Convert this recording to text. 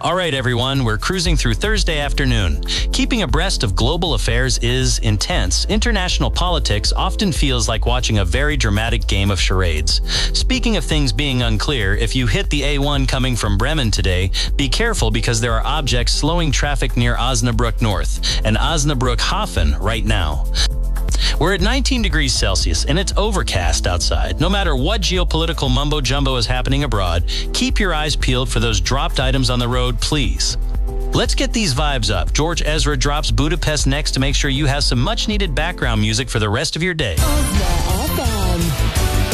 All right, everyone, we're cruising through Thursday afternoon. Keeping abreast of global affairs is intense. International politics often feels like watching a very dramatic game of charades. Speaking of things being unclear, if you hit the A1 coming from Bremen today, be careful because there are objects slowing traffic near Osnabrück North and Osnabrück Hafen right now. We're at 19 degrees Celsius and it's overcast outside. No matter what geopolitical mumbo-jumbo is happening abroad, keep your eyes peeled for those dropped items on the road, please. Let's get these vibes up. George Ezra drops Budapest next to make sure you have some much-needed background music for the rest of your day.